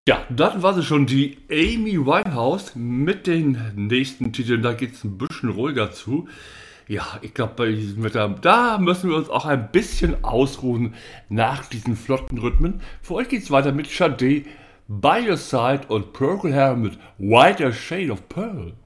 Ja, das war sie schon, die Amy Winehouse mit den nächsten Titeln. Da geht es ein bisschen ruhiger zu. Ja, ich glaube, bei diesem Wetter, da müssen wir uns auch ein bisschen ausruhen nach diesen flotten Rhythmen. Für euch geht es weiter mit Sade, By Your Side und Procol Harum mit Whiter Shade of Pearl.